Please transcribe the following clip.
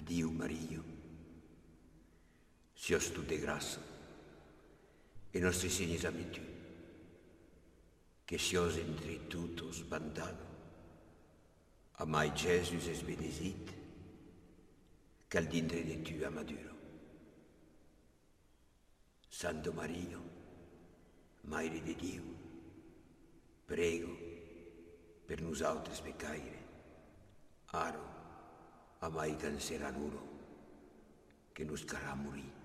Diu Mario, sios tu de graça, e nostri segnes a tu, che sios entre tutos bandado, a mai Jesus es benesit, qu'al dindre de tu a maduro. Santo Mario, Maire de Dio, prego per nosaltres pecaire, aro, a mai cancerà l'uro, che nos carà morir.